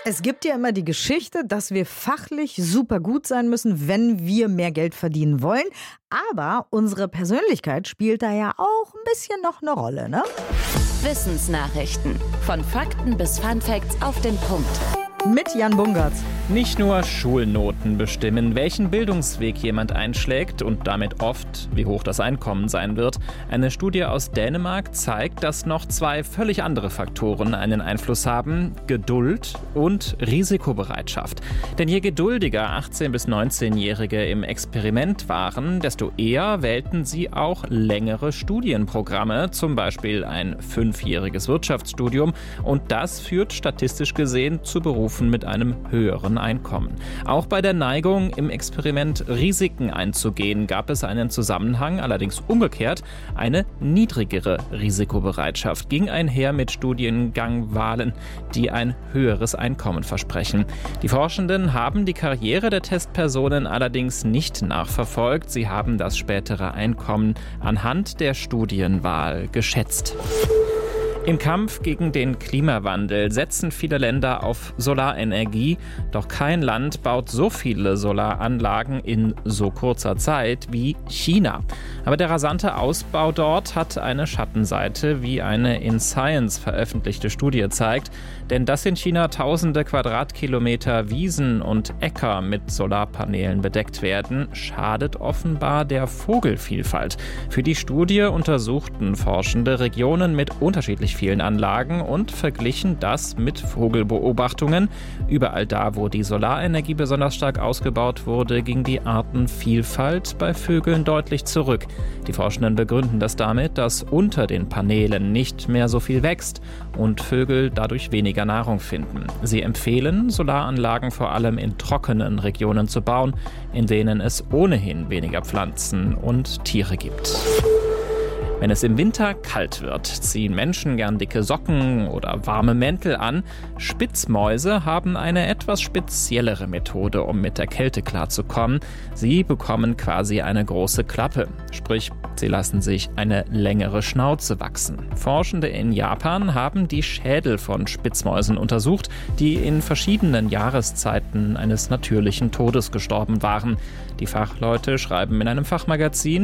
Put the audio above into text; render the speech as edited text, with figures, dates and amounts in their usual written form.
Es gibt ja immer die Geschichte, dass wir fachlich super gut sein müssen, wenn wir mehr Geld verdienen wollen. Aber unsere Persönlichkeit spielt da ja auch ein bisschen noch eine Rolle, ne? Wissensnachrichten. Von Fakten bis Funfacts auf den Punkt. Mit Jan Bungartz. Nicht nur Schulnoten bestimmen, welchen Bildungsweg jemand einschlägt und damit oft, wie hoch das Einkommen sein wird. Eine Studie aus Dänemark zeigt, dass noch zwei völlig andere Faktoren einen Einfluss haben: Geduld und Risikobereitschaft. Denn je geduldiger 18- bis 19-Jährige im Experiment waren, desto eher wählten sie auch längere Studienprogramme, zum Beispiel ein 5-jähriges Wirtschaftsstudium. Und das führt statistisch gesehen zu Berufen mit einem höheren Einkommen. Auch bei der Neigung, im Experiment Risiken einzugehen, gab es einen Zusammenhang, allerdings umgekehrt. Eine niedrigere Risikobereitschaft ging einher mit Studiengangwahlen, die ein höheres Einkommen versprechen. Die Forschenden haben die Karriere der Testpersonen allerdings nicht nachverfolgt. Sie haben das spätere Einkommen anhand der Studienwahl geschätzt. Im Kampf gegen den Klimawandel setzen viele Länder auf Solarenergie, doch kein Land baut so viele Solaranlagen in so kurzer Zeit wie China. Aber der rasante Ausbau dort hat eine Schattenseite, wie eine in Science veröffentlichte Studie zeigt. Denn dass in China tausende Quadratkilometer Wiesen und Äcker mit Solarpanelen bedeckt werden, schadet offenbar der Vogelvielfalt. Für die Studie untersuchten Forschende Regionen mit unterschiedlich vielen Anlagen und verglichen das mit Vogelbeobachtungen. Überall da, wo die Solarenergie besonders stark ausgebaut wurde, ging die Artenvielfalt bei Vögeln deutlich zurück. Die Forschenden begründen das damit, dass unter den Paneelen nicht mehr so viel wächst und Vögel dadurch weniger Nahrung finden. Sie empfehlen, Solaranlagen vor allem in trockenen Regionen zu bauen, in denen es ohnehin weniger Pflanzen und Tiere gibt. Wenn es im Winter kalt wird, ziehen Menschen gern dicke Socken oder warme Mäntel an. Spitzmäuse haben eine etwas speziellere Methode, um mit der Kälte klarzukommen. Sie bekommen quasi eine große Klappe. Sprich, sie lassen sich eine längere Schnauze wachsen. Forschende in Japan haben die Schädel von Spitzmäusen untersucht, die in verschiedenen Jahreszeiten eines natürlichen Todes gestorben waren. Die Fachleute schreiben in einem Fachmagazin: